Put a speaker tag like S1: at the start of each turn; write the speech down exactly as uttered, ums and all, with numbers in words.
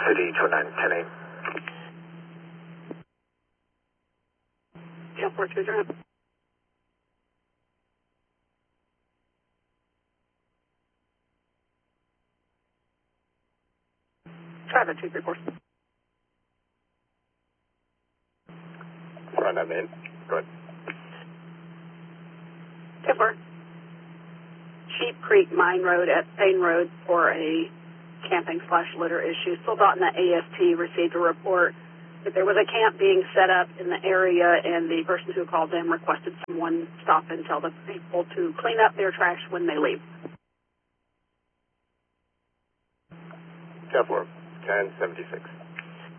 S1: City two nine ten eight.
S2: Tail four two zero. Traffic two three four.
S1: Front I'm in. Good.
S2: Tail four. Sheep Creek Mine Road at Payne Road for a camping slash litter issue. SoilDOT and the A S T received a report that there was a camp being set up in the area, and the person who called them requested someone stop and tell the people to clean up their trash when they leave.
S1: Tail four, ten seventy-six.